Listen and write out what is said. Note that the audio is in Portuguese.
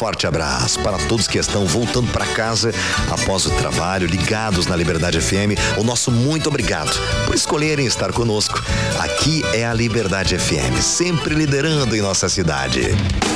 forte abraço para todos que estão voltando para casa após o trabalho, ligados na Liberdade FM. O nosso muito obrigado por escolherem estar conosco. Aqui é a Liberdade FM, sempre liderando em nossa cidade.